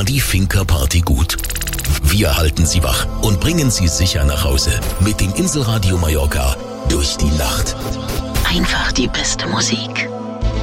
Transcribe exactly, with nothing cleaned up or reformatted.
war die Finca Party gut? Wir halten Sie wach und bringen Sie sicher nach Hause mit dem Inselradio Mallorca durch die Nacht. Einfach die beste Musik.